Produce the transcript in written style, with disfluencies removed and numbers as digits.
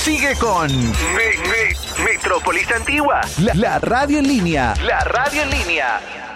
sigue con Metrópolis Antigua, la radio en línea. La radio en línea.